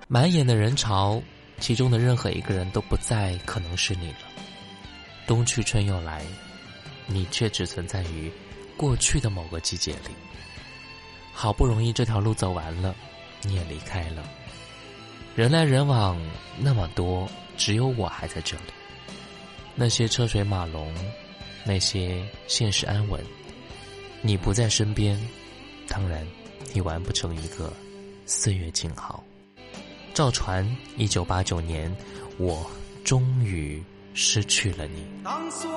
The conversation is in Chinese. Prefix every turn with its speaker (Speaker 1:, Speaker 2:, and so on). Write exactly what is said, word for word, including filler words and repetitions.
Speaker 1: 满眼的人潮，其中的任何一个人都不再可能是你了。冬去春又来，你却只存在于过去的某个季节里。好不容易这条路走完了，你也离开了。人来人往那么多，只有我还在这里。那些车水马龙，那些现实安稳，你不在身边，当然你完不成一个岁月静好。赵传，一九八九年，我终于失去了你。